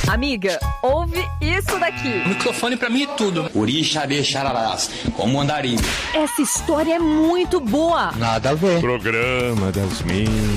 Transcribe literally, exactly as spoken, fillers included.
Amiga, ouve isso daqui. O microfone pra mim é tudo. Orixabê xararás, como andarim. Essa história é muito boa. Nada a ver. Programa das Minas.